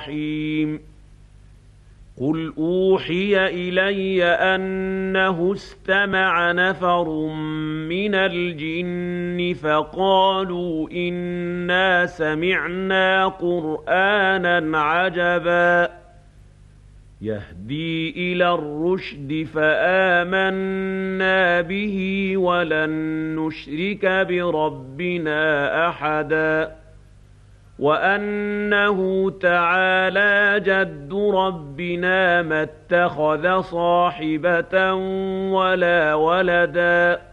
الرحيم قل أوحي إلي أنه استمع نفر من الجن فقالوا إنا سمعنا قرآنا عجبا يهدي إلى الرشد فآمنا به ولن نشرك بربنا أحدا وأنه تعالى جد ربنا ما اتخذ صاحبة ولا ولدا